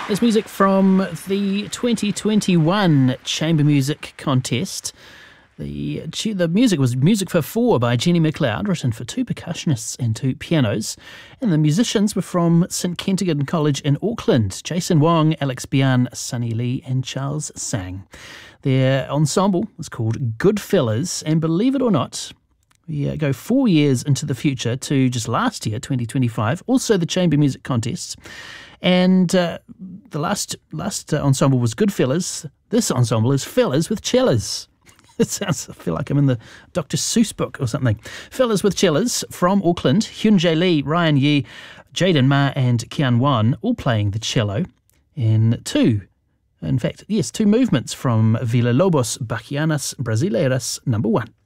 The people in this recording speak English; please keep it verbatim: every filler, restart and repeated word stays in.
There's music from the twenty twenty-one Chamber Music Contest. The, the music was Music for Four by Jenny McLeod, written for two percussionists and two pianos. And the musicians were from St Kentigern College in Auckland: Jason Wong, Alex Bian, Sunny Lee and Charles Sang. Their ensemble was called Goodfellas, and believe it or not, we uh, go four years into the future to just last year, twenty twenty-five, also the Chamber Music Contests. And uh, the last last uh, ensemble was Goodfellas. This ensemble is Fellas with Cellas. It sounds, I feel like I'm in the Doctor Seuss book or something. Fellas with Cellas from Auckland: Hyun Jae Lee, Ryan Yee, Jaden Ma and Kian Wan, all playing the cello in two, in fact, yes, two movements from Villa Lobos Bachianas Brasileiras number one.